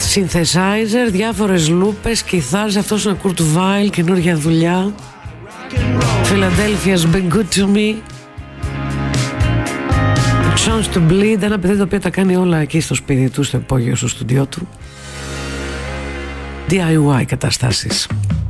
Synthesizer, διάφορες λούπες, κιθάρες. Αυτός είναι ο Kurt Weill, καινούργια δουλειά. Philadelphia's Been Good To Me. Chance to Bleed, ένα παιδί το οποίο τα κάνει όλα εκεί στο σπίτι του, στο υπόγειο, στο στούντιό του. DIY καταστάσεις.